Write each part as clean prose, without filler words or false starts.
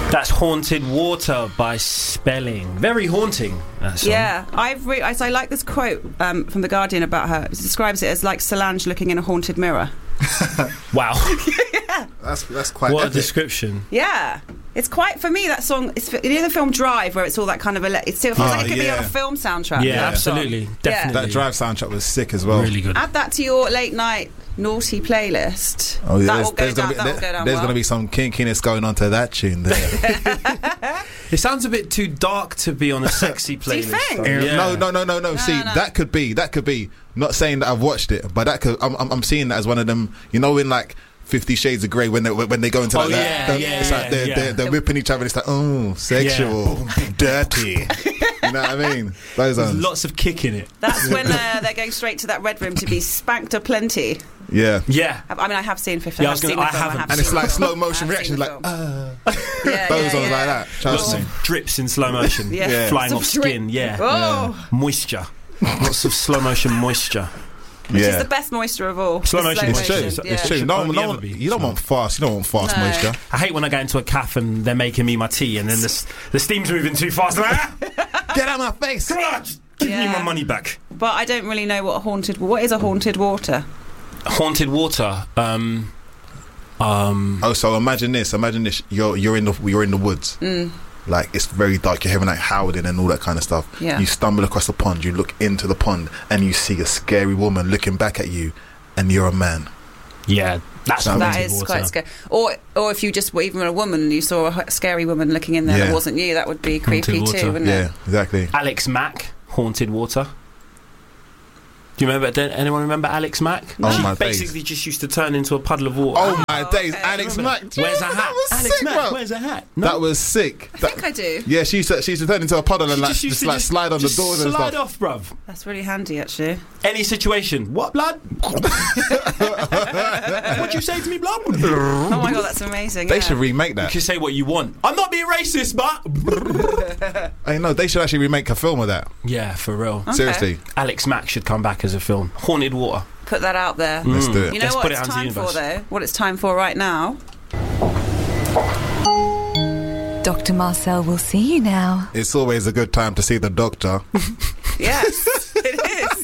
That's Haunted Water by Spelling. Very haunting, that song. Yeah, I like this quote from The Guardian about her. It describes it as like Solange looking in a haunted mirror. Wow. Yeah. That's quite What epic. a description. Yeah. It's quite, for me, that song, it's in the film Drive, where it's all that kind of, it still feels like it could be on a film soundtrack. Yeah, that absolutely. song. Definitely. That Drive soundtrack was sick as well. Really good. Add that to your late night naughty playlist. Oh, yeah, that will go down there's going to be some kinkiness going on to that tune there. It sounds a bit too dark to be on a sexy playlist. Do you think? though. Yeah. No. See, no. that could be. Not saying that I've watched it, but that could. I'm seeing that as one of them. You know, in like 50 Shades of Grey when they go into like that. It's like they're whipping each other. And it's like, oh, sexual, dirty. You know what I mean? Those There's ones. lots of kick in it. That's when they're going straight to that red room to be spanked aplenty. Yeah. Yeah. I mean, I have seen 50. Yeah, I haven't. And it's like slow motion reactions, like those ones like that. Trust Lots me. of drips in slow motion. Yeah. Flying Lots off of skin. Yeah. Oh. Moisture. Lots of slow motion moisture. Which is the best moisture of all. Slow motion It's is true. motion. It's true. Should No only ever one. be You don't slow. want fast. You don't want fast moisture. I hate when I go into a cafe and they're making me my tea and then the steam's moving too fast. I'm like, Get out of my face. come on, just give me my money back. But I don't really know what is a haunted water? Haunted water. Oh, so imagine this. You're in the woods. Like it's very dark. You're hearing like howling and all that kind of stuff. Yeah. You stumble across the pond. You look into the pond and you see a scary woman looking back at you, and you're a man. Yeah, that's That That haunted is water. quite scary. Or if you just were even a woman and you saw a scary woman looking in there that wasn't you, that would be creepy Haunted too, water. wouldn't Yeah, it? exactly. Alex Mack, Haunted Water. Do you remember? Anyone remember Alex Mack? Oh, She my basically just used to turn into a puddle of water. Oh my days, okay. Alex Mack. Where's a That hat? was Alex sick, Mack, bro. where's a hat? No. That was sick. I think I do. Yeah, she used to turn into a puddle and She like just used just to like slide on the just doors and slide stuff. off, bruv. That's really handy, actually. Any situation. What, blood? What'd you say to me, blood? Oh my god, that's amazing. They yeah. should remake You that. can say what you want. I'm not being racist, but... I know they should actually remake a film of that. Yeah, for real. Okay. Seriously, Alex Mack should come back as a film. Haunted Water. Put that out there. let's do it. You know Let's what put it's it out into time the for, universe. though? What it's time for right now? Dr. Marcel will see you now. It's always a good time to see the doctor. Yes, it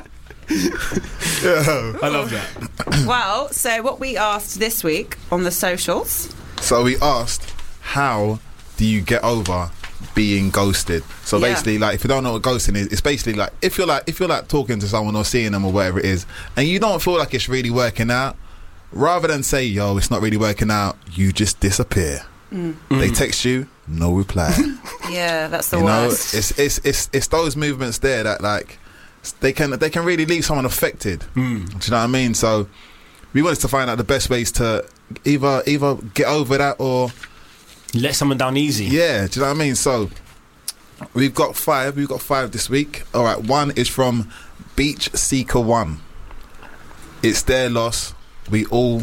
is. I love that. Well, so what we asked this week on the socials. So we asked, how do you get over being ghosted? So Yeah. basically, like, if you don't know what ghosting is, it's basically like if you're like talking to someone or seeing them or whatever it is, and you don't feel like it's really working out, rather than say, yo, it's not really working out, you just disappear. They text you, no reply. Yeah, that's the You know, worst. it's those movements there that like they can really leave someone affected. Do you know what I mean? So we wanted to find out the best ways to either get over that or Let someone down easy. yeah. Do you know what I mean? So we've got five this week. All right, one is from Beach Seeker 1. It's their loss. We all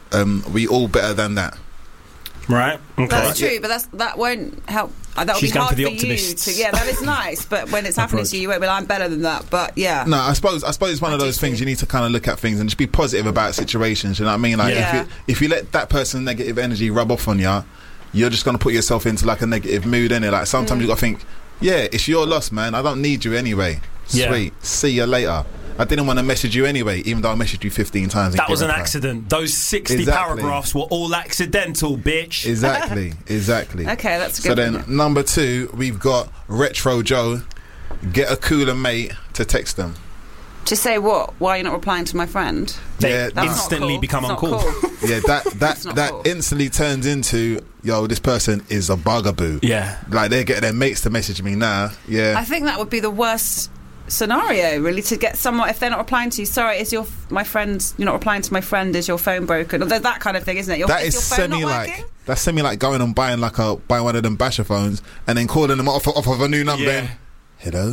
better than that. Right? Okay. That's true, but that won't help. That would She's be going hard for the for you optimists. to. Yeah, that is nice, but when it's happening to you, you won't be like, I'm better than that. But yeah, No, I suppose it's one of I do those things too. you need to kind of look at things and just be positive about situations. You know what I mean? Like Yeah. if you let that person's negative energy rub off on you, you're just gonna put yourself into like a negative mood, innit? Like sometimes you gotta think, yeah, it's your loss, man. I don't need you anyway. Yeah. Sweet. See you later. I didn't want to message you anyway, even though I messaged you 15 times. That was an accident. Those 60 Exactly. paragraphs were all accidental, bitch. Exactly. Okay, that's a So good then, one. number 2, we've got Retro Joe. Get a cooler mate to text them. To say what? Why you're not replying to my friend? They Yeah, That's not instantly cool. become It's not uncool. cool. Yeah, That's not that cool. instantly turns into, yo, this person is a bugaboo. Yeah. Like they're getting their mates to message me now. Yeah. I think that would be the worst scenario, really, to get someone, if they're not replying to you, sorry, you're not replying to my friend, is your phone broken? Or that kind of thing, isn't it? That is is your phone semi not like working? that's semi like going and buying one of them basher phones and then calling them off of a new number. Yeah. And, hello.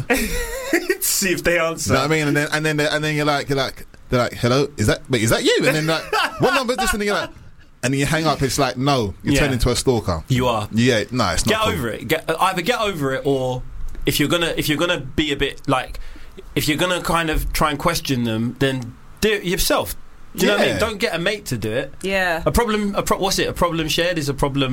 See if they answer. You know what I mean? And then you're like, they're like, hello, is that you? And then like, what number is this? And then you're like, and then you hang up. It's like, no, you Yeah. turn into a stalker. You are. Yeah, no, it's not. Get cool. over it. Either get over it, or if you're gonna be a bit like, if you're gonna kind of try and question them, then do it yourself. Do you know what I mean? Yeah. Don't get a mate to do it. Yeah. A problem. What's it? A problem shared is a problem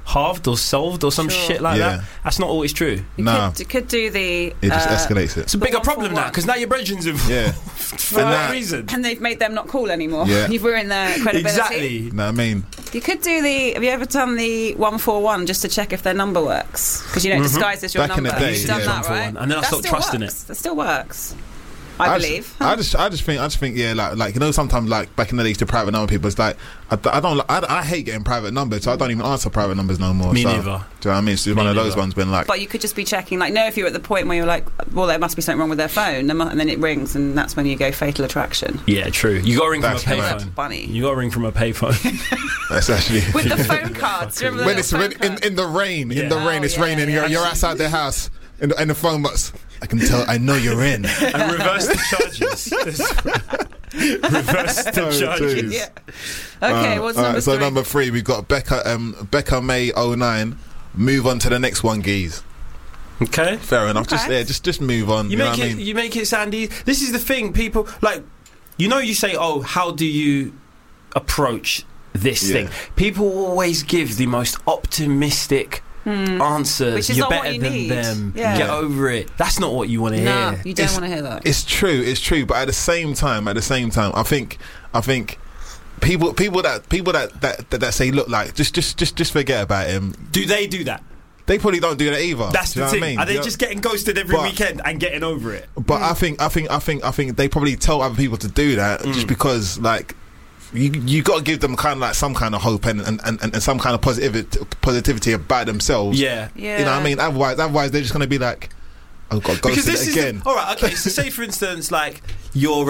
halved or solved or some shit like that. That's not always true. You could do the... It just escalates it. It's a bigger problem now, because now your brethren's involved for that reason. And they've made them not cool anymore. You've ruined their credibility. Exactly. You know what I mean? You could do have you ever done the 141 just to check if their number works? Because, it disguises your Back number. in the day, You've done that, right? And then I stopped trusting it. That still works. I believe. I just think, like sometimes, like back in the day, to private number people, it's like I hate getting private numbers, so I don't even answer private numbers no more. Me neither. Do you know what I mean? It's just one of those ones been like. But you could just be checking, like, if you're at the point where you're like, well, there must be something wrong with their phone, and then it rings, and that's when you go fatal attraction. Yeah, true. You got to ring from a payphone. Funny. You got to ring from a payphone. That's actually with the phone cards. Remember when it's in the rain. In the rain, it's raining. You're outside their house. In the phone box, I can tell. I know you're in. And reverse the charges. Reverse the charges. Yeah. Okay, what's number 3? So number 3, we've got Becca May 09. Move on to the next one, geez. Okay, fair enough. Okay. Just move on. You make it sound easy. This is the thing, people like. You say, oh, how do you approach this thing? People always give the most optimistic answers. Which is You're not better what you than need. them. Yeah. Get over it. That's not what you want to hear. No, you don't want to hear that. It's true. But at the same time, I think people that say, look, like just forget about him. Do they do that? They probably don't do that either. That's the thing. I mean? Are they just getting ghosted every weekend and getting over it? But I think they probably tell other people to do that just because, like, you got to give them kind of like some kind of hope and some kind of positivity about themselves. Yeah. You know what I mean? Otherwise they're just going to be like, oh God, ghosted again. All right, okay. So say for instance, like you're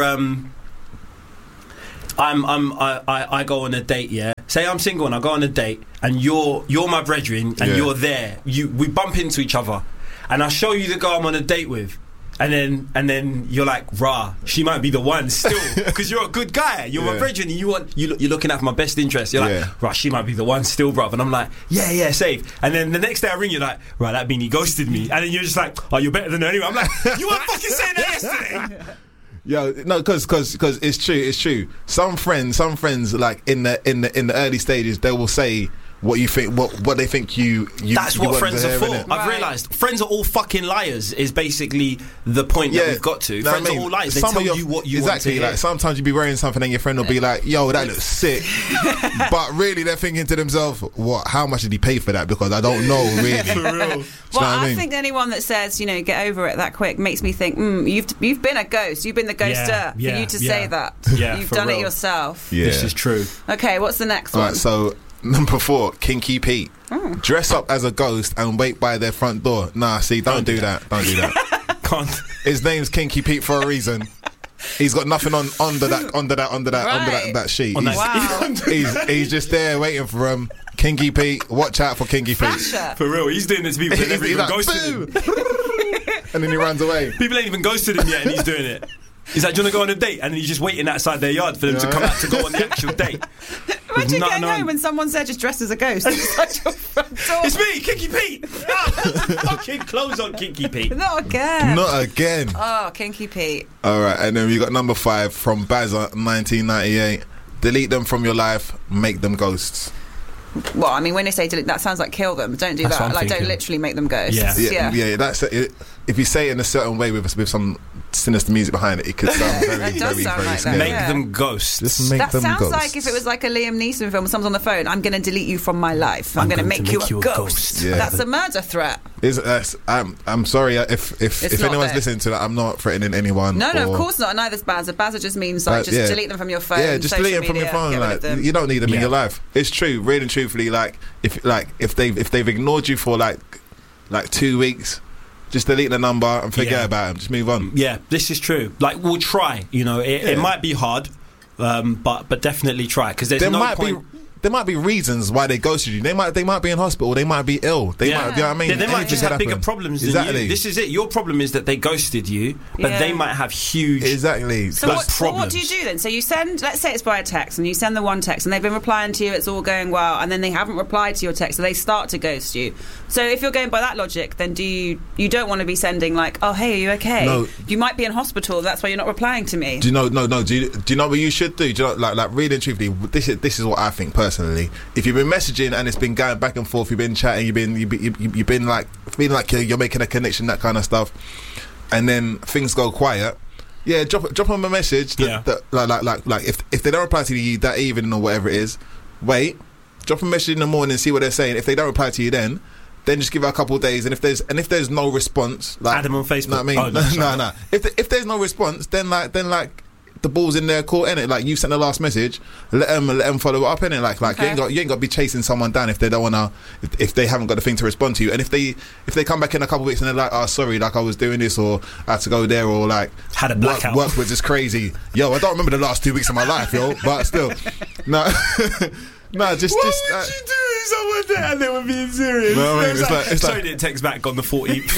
I go on a date, yeah. Say I'm single and I go on a date, and you're my brethren, and you're there. We bump into each other, and I show you the girl I'm on a date with, and then you're like, rah, she might be the one still, because you're a good guy. You're my brethren, and you're looking out for my best interest. You're like, rah, she might be the one still, bruv. And I'm like, yeah, safe. And then the next day I ring you, like, right, that mean he ghosted me, and then you're just like, oh, you're better than her anyway. I'm like, you weren't fucking saying that yesterday. Yo, no, because it's true. Some friends, like in the early stages, they will say what you think, what they think you. That's what friends are for. Right. I've realised friends are all fucking liars. Is basically the point that we've got to. Friends are all liars. They tell you what you want to hear. Like sometimes you be wearing something and your friend will be like, "Yo, that looks sick," but really they're thinking to themselves, "What? How much did he pay for that? Because I don't know really." For real. Well, I think anyone that says, get over it that quick makes me think, you've been a ghost. You've been the ghoster for you to say that. Yeah, you've done it yourself. Yeah. This is true. Okay, what's the next one? All right, so number 4, Kinky Pete. Dress up as a ghost and wait by their front door. Nah, see, don't do that. Don't do that. Can't. His name's Kinky Pete for a reason. He's got nothing under that sheet. He's just there waiting for him. Kinky Pete, watch out for Kinky Pete. For real, he's doing this to people that never even ghosted him. And then he runs away. People ain't even ghosted him yet, and he's doing it. He's like, do you want to go on a date? And then he's just waiting outside their yard for them to come out to go on the actual date. Imagine getting home when someone's there just dressed as a ghost inside your front door. It's me, Kinky Pete. Fucking clothes on, Kinky Pete. Not again. Oh, Kinky Pete. All right, and then we got number 5 from Bazza, 1998. Delete them from your life, make them ghosts. Well, I mean, when they say delete, that sounds like kill them. Don't do that. Like, don't literally make them ghosts. Yeah. That's it. If you say it in a certain way with some sinister music behind it, it could sound very scary. Make them ghosts. That sounds like if it was like a Liam Neeson film, someone's on the phone, I'm going to delete you from my life. I'm going to make you a ghost. Yeah. That's a murder threat. I'm sorry if anyone's listening to that, I'm not threatening anyone. No, of course not. Neither's Bazza. Bazza just means like just delete them from your phone. Yeah, just delete them from your phone. Like, you don't need them in your life. It's true, really and truthfully. Like if they've ignored you for like 2 weeks, just delete the number and forget about them. Just move on. Yeah, this is true. Like, we'll try. It might be hard, but definitely try, because there's no point. There might be reasons why they ghosted you. They might be in hospital. They might be ill. They might, you know what I mean? They might just have bigger problems than you. This is it. Your problem is that they ghosted you, but they might have huge problems. So what do you do then? So you send, let's say it's by a text, and you send the one text, and they've been replying to you, it's all going well, and then they haven't replied to your text, so they start to ghost you. So if you're going by that logic, then you don't want to be sending like, oh, hey, are you okay? No. You might be in hospital, that's why you're not replying to me. Do you know? No. Do you know what you should do? Do you know, like really and truthfully, this is what I think personally. personally. If you've been messaging and it's been going back and forth, you've been chatting, you've been like feeling like you're making a connection, that kind of stuff, and then things go quiet. Yeah, drop them a message. Like if they don't reply to you that evening or whatever it is, wait, drop a message in the morning and see what they're saying. If they don't reply to you, then just give it a couple of days. And if there's no response, like, add them on Facebook. Know what I mean? No. If there's no response, then the ball's in their court, innit? Like, you sent the last message, let them follow it up, innit? Like okay. you ain't got to be chasing someone down if they don't wanna, if they haven't got the thing to respond to you. And if they come back in a couple of weeks and they're like, oh, sorry, like I was doing this, or I had to go there, or like had a blackout, work was just crazy. Yo, I don't remember the last 2 weeks of my life, yo, but still, no. No, just. What would you do if someone there and they were being serious? No, I mean, it's sorry, didn't text back on the 14th.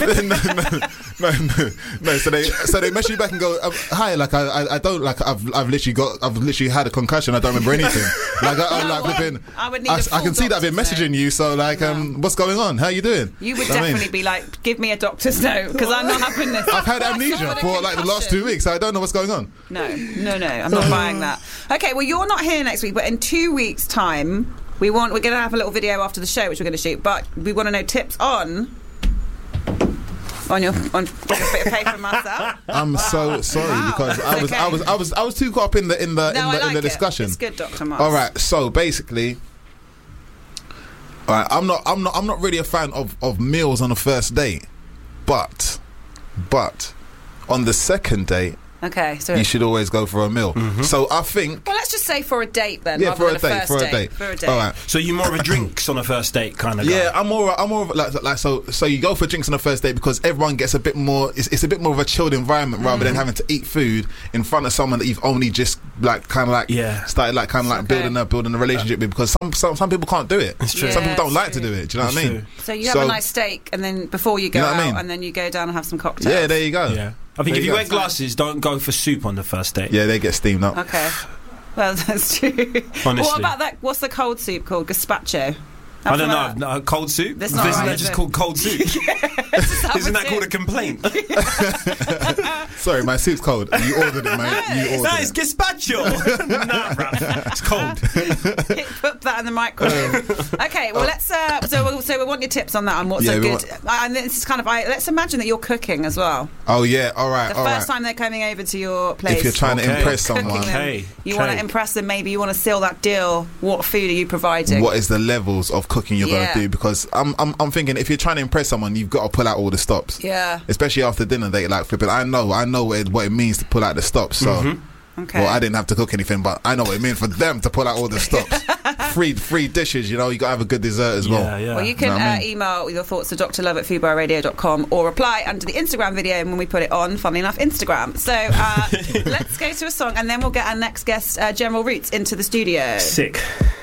No. So they message you back and go, hi. Like I don't, like I've literally had a concussion. I don't remember anything. Like I would need a full I can see that I've been messaging you. So like, what's going on? How you doing? You would definitely be like, give me a doctor's note, because I'm not having this. I've had amnesia for like the last 2 weeks. So I don't know what's going on. No. I'm not buying that. Okay, well, you're not here next week, but in 2 weeks' time. We're going to have a little video after the show, which we're going to shoot, but we want to know tips on your bit of paper, Marcel. I'm so sorry because I was too caught up in the discussion. It's good, Dr. Mars. All right, so basically, all right, I'm not really a fan of meals on the first date, but on the second date. Okay, so you should always go for a meal. Mm-hmm. So I think. Well, let's just say for a date then. Yeah, for a date. All right. So you're more of a drinks on a first date kind of guy. Yeah, I'm more of like so you go for drinks on a first date because everyone gets a bit more. It's a bit more of a chilled environment rather than having to eat food in front of someone that you've only just like kind of like started like kind of like building a relationship with, because some people can't do it. It's true. Some people don't like to do it. Do you know what I mean? So you have a nice steak and then before you go out and then you go down and have some cocktails. Yeah, there you go. Yeah. I think if you wear glasses, don't go for soup on the first date. Yeah, they get steamed up. Okay. Well, that's true. Honestly. What about that? What's the cold soup called? Gazpacho? I don't know. No, cold soup? Isn't that just called cold soup? Isn't that called a complaint? Sorry, my soup's cold. You ordered it, mate. No, it's gazpacho. Nah, bruv. It's cold. Put that in the microwave. Okay, well, let's. So we want your tips on that and what's so good. And this is kind of. Let's imagine that you're cooking as well. Oh yeah, all right. The first time they're coming over to your place. If you're trying to impress someone, you want to impress them. Maybe you want to seal that deal. What food are you providing? What is the levels of cooking you're going to do? Because I'm thinking if you're trying to impress someone, you've got to pull out all the stops. Yeah. Especially after dinner date, like flipping. I know what it means to pull out the stops. So, okay. Well, I didn't have to cook anything, but I know what it means for them to pull out all the stops. Free dishes, you got to have a good dessert as well. Yeah. Well, you can email your thoughts to drlove@foodbarradio.com or reply under the Instagram video, and when we put it on, funnily enough, Instagram. So let's go to a song, and then we'll get our next guest, General Roots, into the studio. Sick.